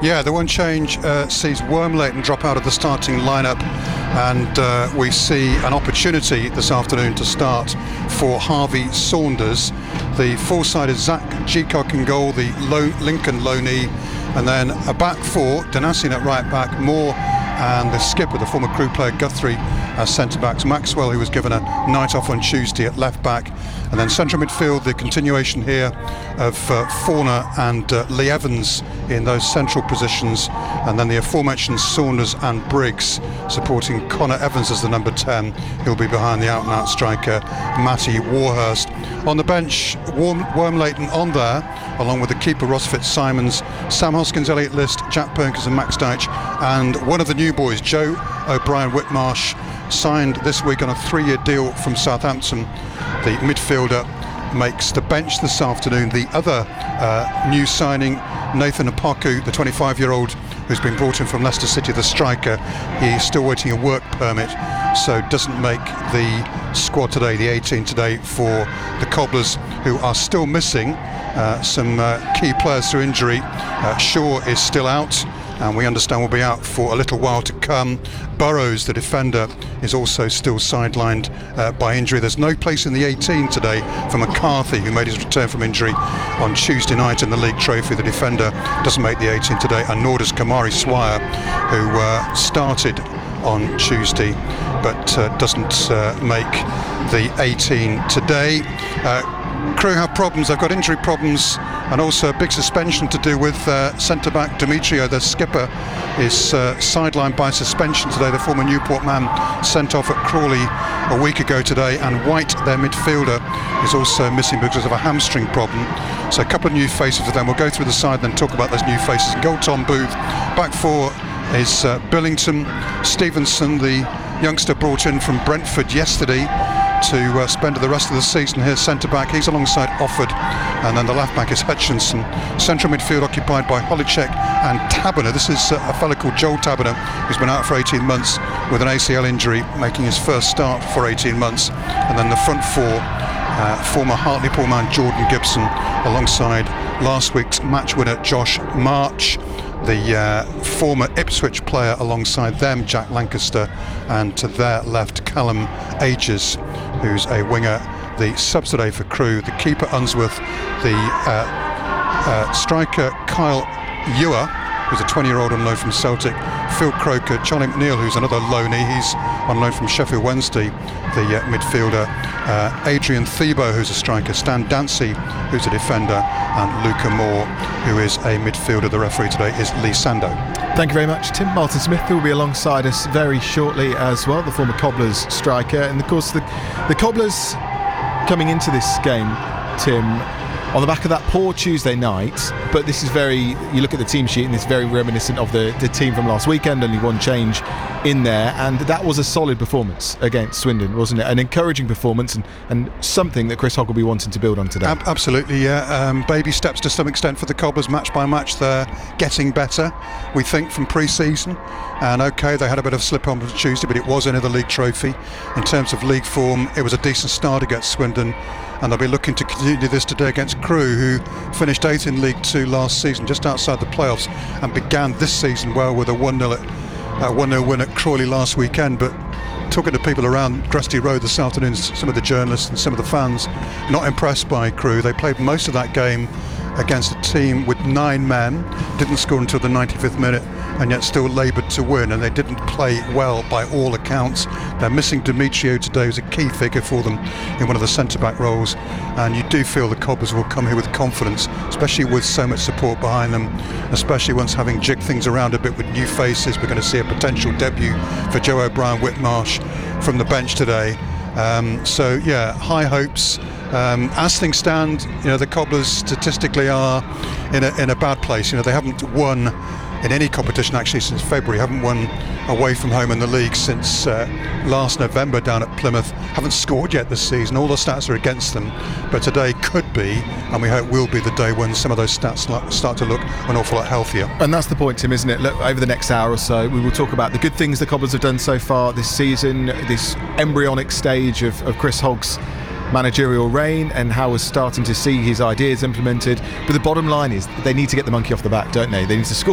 Yeah, the one change sees Wormleighton drop out of the starting lineup, and we see an opportunity this afternoon to start for Harvey Saunders. The full-sided Zach Geacock in goal, the Lincoln Loney, and then a back four, Donacien at right back, Moore and the skipper, the former Crewe player Guthrie, as centre-backs. Maxwell, who was given a night off on Tuesday, at left-back. And then central midfield, the continuation here of Forner and Lee Evans in those central positions. And then the aforementioned Saunders and Briggs supporting Connor Evans as the number 10. He'll be behind the out-and-out striker, Matty Warhurst. On the bench, Wormleighton on there, along with the keeper Ross Fitzsimons, Sam Hoskins, Elliot List, Jack Perkins and Max Deitch, and one of the new boys, Joe O'Brien Whitmarsh, signed this week on a 3-year deal from Southampton. The midfielder makes the bench this afternoon. The other new signing, Nathan Opoku, the 25-year-old who's been brought in from Leicester City, the striker, he's still waiting a work permit, so doesn't make the squad today, the 18 today, for the Cobblers, who are still missing some key players through injury. Shaw is still out, and we understand will be out for a little while to come. Burrows, the defender, is also still sidelined by injury. There's no place in the 18 today for McCarthy, who made his return from injury on Tuesday night in the League Trophy. The defender doesn't make the 18 today, and nor does Kamari Swire, who started on Tuesday but doesn't make the 18 today. Crewe have problems. They've got injury problems and also a big suspension to do with centre-back Demetrio. The skipper is sidelined by suspension today. The former Newport man sent off at Crawley a week ago today, and White, their midfielder, is also missing because of a hamstring problem. So a couple of new faces for them. We'll go through the side and then talk about those new faces. In goal, Tom Booth. Back four is Billington. Stevenson, the youngster brought in from Brentford yesterday to spend the rest of the season here, centre-back. He's alongside Offord, and then the left-back is Hutchinson. Central midfield occupied by Holicek and Taberner. This is a fellow called Joel Taberner, who's been out for 18 months with an ACL injury, making his first start for 18 months. And then the front four, former Hartlepool man Jordan Gibson, alongside last week's match winner Josh March, the former Ipswich player alongside them, Jack Lancaster, and to their left, Callum Ages, who's a winger, the sub today for Crewe. The keeper, Unsworth. The striker, Kyle Ewer, who's a 20-year-old on loan from Celtic. Phil Croker, Charlie McNeil, who's another loanee, he's on loan from Sheffield Wednesday. The midfielder, Adrian Thiebaud, who's a striker. Stan Dancy, who's a defender, and Luca Moore, who is a midfielder. The referee today is Lee Sando. Thank you very much, Tim. Martin Smith will be alongside us very shortly as well, the former Cobblers striker. And of course the Cobblers coming into this game, Tim, on the back of that poor Tuesday night, but this is you look at the team sheet and it's very reminiscent of the team from last weekend. Only one change in there, and that was a solid performance against Swindon, wasn't it? An encouraging performance and something that Chris Hogg will be wanting to build on today. Absolutely, yeah. Baby steps to some extent for the Cobblers, match by match. They're getting better, we think, from pre-season. And okay, they had a bit of slip on Tuesday, but it was only the league trophy. In terms of league form, it was a decent start against Swindon, and they'll be looking to continue this today against Crewe, who finished 8th in League 2 last season, just outside the playoffs, and began this season well with a 1-0 win at Crawley last weekend. But talking to people around Gresty Road this afternoon, some of the journalists and some of the fans, not impressed by Crewe. They played most of that game against a team with 9 men, didn't score until the 95th minute, and yet still laboured to win, and they didn't play well by all accounts. They're missing Demetrio today, who's a key figure for them in one of the centre-back roles, and you do feel the Cobblers will come here with confidence, especially with so much support behind them, especially once having jigged things around a bit with new faces. We're going to see a potential debut for Joe O'Brien Whitmarsh from the bench today. So yeah, high hopes. As things stand, the Cobblers statistically are in a bad place. They haven't won in any competition actually since February, haven't won away from home in the league since last November down at Plymouth, haven't scored yet this season. All the stats are against them, but today could be, and we hope will be, the day when some of those stats start to look an awful lot healthier. And that's the point, Tim, isn't it? Look, over the next hour or so we will talk about the good things the Cobblers have done so far this season, this embryonic stage of Chris Hogg's managerial reign, and how we're starting to see his ideas implemented. But the bottom line is they need to get the monkey off the back, don't they? They need to score